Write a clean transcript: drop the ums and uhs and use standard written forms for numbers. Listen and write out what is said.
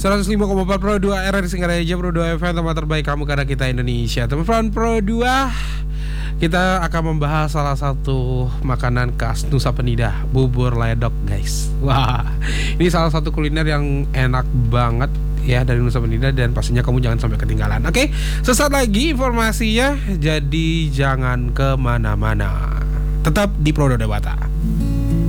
105,4 Pro 2 RRI Singaraja, Pro 2 FM, tempat terbaik kamu karena kita Indonesia. Teman-teman Pro 2, kita akan membahas salah satu makanan khas Nusa Penida, bubur ledok guys. Wah, ini salah satu kuliner yang enak banget ya dari Nusa Penida, dan pastinya kamu jangan sampai ketinggalan. Oke, sesaat lagi informasinya, jadi jangan kemana-mana, tetap di Pro 2 Dewata.